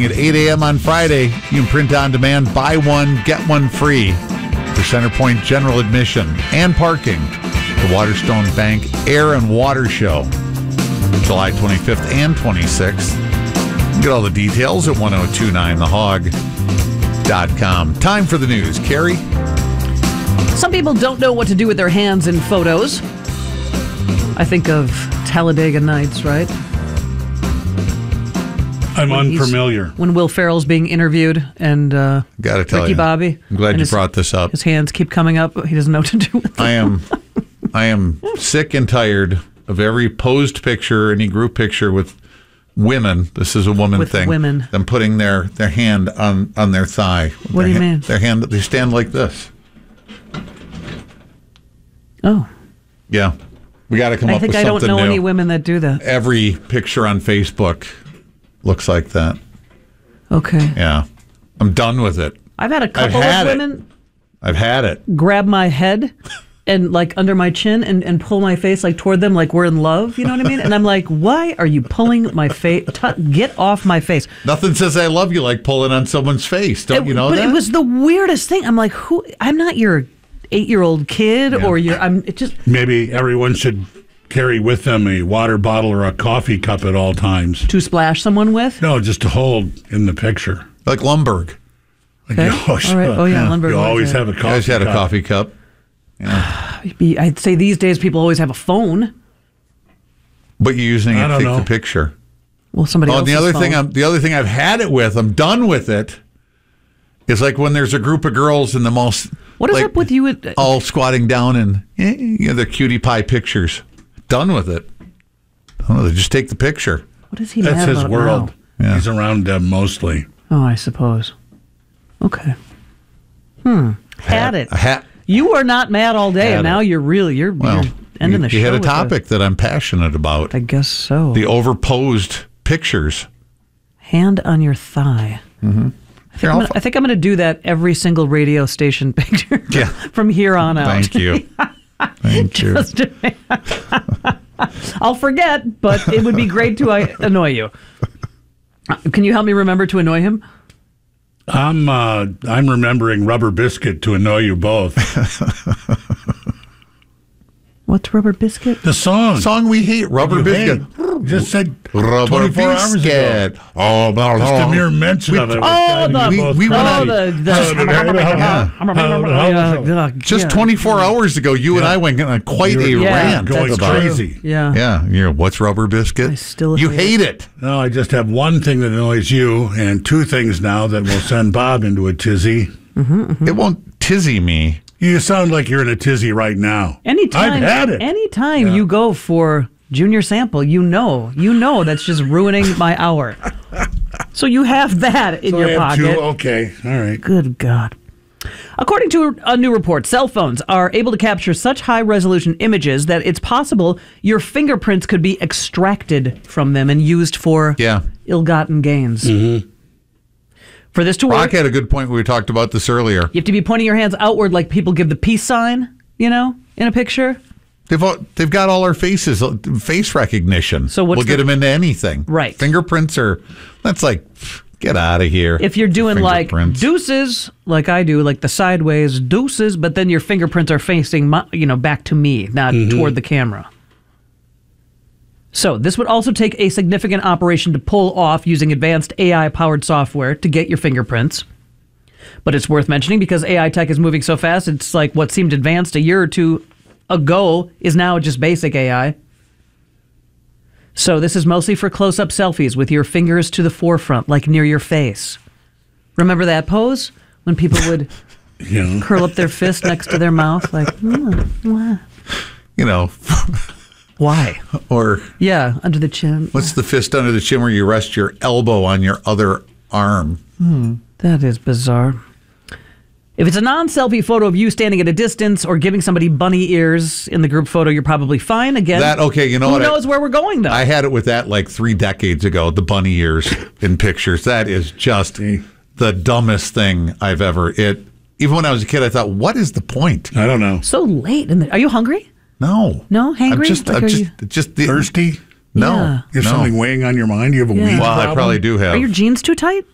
at 8 a.m. on Friday. You can print on demand, buy one, get one free for Centerpoint General Admission and parking. The Waterstone Bank Air and Water Show, July 25th and 26th. Get all the details at 1029thehog.com. Time for the news. Carrie? Some people don't know what to do with their hands in photos. I think of Talladega Nights, right? I'm unfamiliar. When Will Ferrell's being interviewed and Gotta tell Ricky you, Bobby. I'm glad you brought this up. His hands keep coming up. He doesn't know what to do with them. I am sick and tired of every posed picture, any group picture with women. This is a woman With thing. women. Them putting their hand on their thigh. What do you mean? Their hand, they stand like this. Oh. Yeah. We got to come I up with think I something don't know new. any women that do that. Every picture on Facebook looks like that. Okay. Yeah. I'm done with it. I've had a couple of women I've had it. grab my head and like under my chin and pull my face like toward them like we're in love, you know what I mean? And I'm like, why are you pulling my face? Get off my face. Nothing says I love you like pulling on someone's face. Don't you know but that? it was the weirdest thing. I'm like, I'm not your 8-year-old kid or it just. Maybe everyone should carry with them a water bottle or a coffee cup at all times. To splash someone with? No, just to hold in the picture. Like Lumberg. Okay. Oh, All right. Oh, yeah. Lundberg You always have a You coffee guys had a cup. coffee cup. I'd say these days people always have a phone. But you're using it I to don't take know. the picture. Well, somebody Oh, else's and phone. the other thing I've had it with, I'm done with it, is like when there's a group of girls in the most... What is like, up with you? all squatting down and the cutie pie pictures. Done with it. I don't know, just take the picture. What is he That's mad his about world. now? Yeah. He's around them mostly. Oh, I suppose. Okay. Had it. You were not mad all day, Had and now it. you're ending the show. You had a with topic that I'm passionate about. I guess so. The overposed pictures. Hand on your thigh. Mm-hmm. I think I'm going to do that every single radio station picture Yeah. from here on out. Thank you. Thank you. I'll forget, but it would be great to annoy you. Can you help me remember to annoy him? I'm remembering Rubber Biscuit to annoy you both. What's Rubber Biscuit? The song. Song we hate, Rubber You Biscuit. hate. Just said Rubber 24 hours ago. Biscuit. Oh, blah, Just blah. a mere mention of it. Just 24 hours ago, you and I went on quite a rant. Going about it. crazy. Yeah. What's Rubber Biscuit? I still you hate hate it. No, I just have one thing that annoys you and two things now that will send Bob into a tizzy. It won't tizzy me. You sound like you're in a tizzy right now. Anytime, I've had it. Anytime you go for junior sample, you know that's just ruining my hour. So you have that in your I have pocket. two. Okay, all right. Good God. According to a new report, cell phones are able to capture such high-resolution images that it's possible your fingerprints could be extracted from them and used for ill-gotten gains. Mm-hmm. For this to work, Rock had a good point when we talked about this earlier. you have to be pointing your hands outward like people give the peace sign, in a picture. They've got all our faces, face recognition. So we'll get them into anything. Right. Fingerprints that's like, get out of here. If you're doing like Fingerprints. deuces, like I do, like the sideways deuces, but then your fingerprints are facing, back to me, not toward the camera. So this would also take a significant operation to pull off using advanced AI-powered software to get your fingerprints. But it's worth mentioning because AI tech is moving so fast, it's like what seemed advanced a year or two ago is now just basic AI. So this is mostly for close-up selfies with your fingers to the forefront, like near your face. Remember that pose? When people would curl up their fist next to their mouth, like, Why? Or under the chin. What's the fist under the chin where you rest your elbow on your other arm? That is bizarre. If it's a non-selfie photo of you standing at a distance or giving somebody bunny ears in the group photo, you're probably fine. Again, who knows where we're going, though? I had it with that like 3 decades ago, the bunny ears in pictures. That is just the dumbest thing I've ever... Even when I was a kid, I thought, what is the point? I don't know. So late. Are you hungry? No. No? Hangry? I'm just thirsty? No. Yeah. You have something weighing on your mind? You have a weed Well, I problem? probably do have. Are your jeans too tight?